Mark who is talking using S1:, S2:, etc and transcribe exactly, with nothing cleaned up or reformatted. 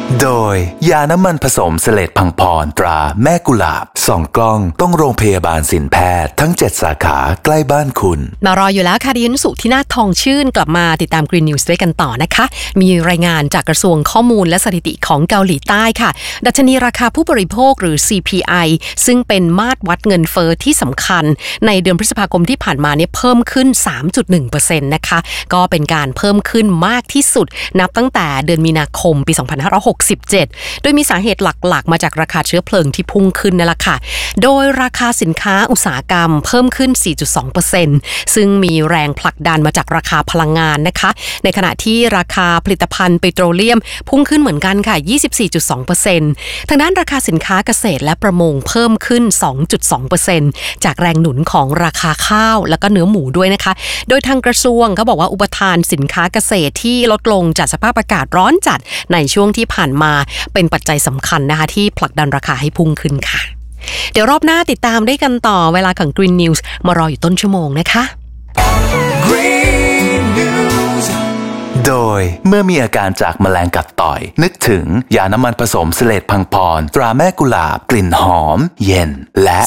S1: โดยยาน้ำมันผสมเสลดพังพรตราแม่กุหลาบสองกล้องต้องโรงพยาบาลสินแพทย์ทั้งเจ็ดสาขาใกล้บ้านคุณ
S2: มารออยู่แล้วค่ะดิฉันสุธินาถทองชื่นกลับมาติดตาม Green News ด้วยกันต่อนะคะมีรายงานจากกระทรวงข้อมูลและสถิติของเกาหลีใต้ค่ะดัชนีราคาผู้บริโภคหรือ ซี พี ไอ ซึ่งเป็นมาตรวัดเงินเฟ้อที่สำคัญในเดือนพฤษภาคมที่ผ่านมาเนี่ยเพิ่มขึ้น สามจุดหนึ่งเปอร์เซ็นต์ นะคะก็เป็นการเพิ่มขึ้นมากที่สุดนับตั้งแต่เดือนมีนาคมปีสองพันห้าร้อยหกสิบเจ็ดโดยมีสาเหตุหลักๆมาจากราคาเชื้อเพลิงที่พุ่งขึ้นนั่นแหละค่ะโดยราคาสินค้าอุตสาหกรรมเพิ่มขึ้น สี่จุดสองเปอร์เซ็นต์ ซึ่งมีแรงผลักดันมาจากราคาพลังงานนะคะในขณะที่ราคาผลิตภัณฑ์ปิโตรเลียมพุ่งขึ้นเหมือนกันค่ะ ยี่สิบสี่จุดสองเปอร์เซ็นต์ ทางด้านราคาสินค้าเกษตรและประมงเพิ่มขึ้น สองจุดสองเปอร์เซ็นต์ จากแรงหนุนของราคาข้าวแล้วก็เนื้อหมูด้วยนะคะโดยทางกระทรวงเขาบอกว่าอุปทานสินค้าเกษตรที่ลดลงจากสภาพอากาศร้อนจัดในช่วงที่ผ่านมาเป็นปัจจัยสำคัญนะคะที่ผลักดันราคาให้พุ่งขึ้นค่ะเดี๋ยวรอบหน้าติดตามได้กันต่อเวลาของ Green News มารออยู่ต้นชั่วโมงนะคะ
S1: Green News โดยเมื่อมีอาการจากแมลงกัดต่อยนึกถึงยาน้ำมันผสมเสลดพังพรตราแม่กุหลาบกลิ่นหอมเย็นและ